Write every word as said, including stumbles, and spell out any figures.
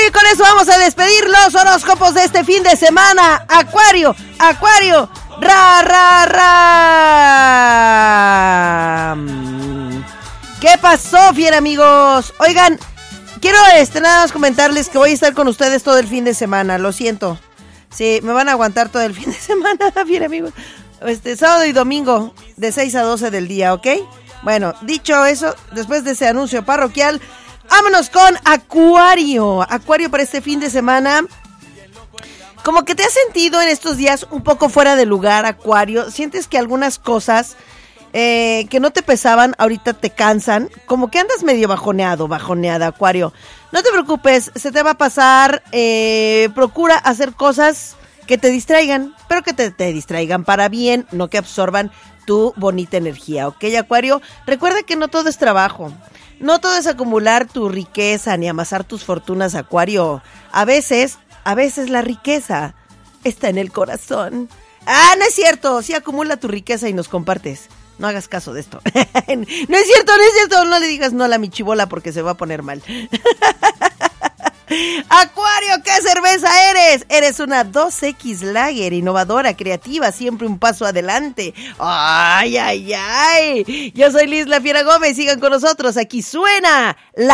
y con eso vamos a despedir los horóscopos de este fin de semana. Acuario, Acuario, ra, ra, ra. ¿Qué pasó, fiera amigos? Oigan, quiero este, nada más comentarles que voy a estar con ustedes todo el fin de semana, lo siento. Sí, me van a aguantar todo el fin de semana, fiera amigos. Este, sábado y domingo, de seis a doce del día, ¿ok? Bueno, dicho eso, después de ese anuncio parroquial, vámonos con Acuario. Acuario para este fin de semana. Como que te has sentido en estos días un poco fuera de lugar, Acuario. Sientes que algunas cosas eh, que no te pesaban ahorita te cansan. Como que andas medio bajoneado, bajoneada, Acuario. No te preocupes, se te va a pasar. Eh, procura hacer cosas que te distraigan, pero que te, te distraigan para bien, no que absorban tu bonita energía, ¿ok, Acuario? Recuerda que no todo es trabajo. No todo es acumular tu riqueza ni amasar tus fortunas, Acuario. A veces, a veces la riqueza está en el corazón. Ah, no es cierto. Sí, acumula tu riqueza y nos compartes. No hagas caso de esto. No es cierto, no es cierto. No le digas no a la michibola porque se va a poner mal. Acuario, ¿qué cerveza eres? Eres una dos equis Lager, innovadora, creativa, siempre un paso adelante. Ay, ay, ay. Yo soy Liz La Fiera Gómez, sigan con nosotros, aquí suena la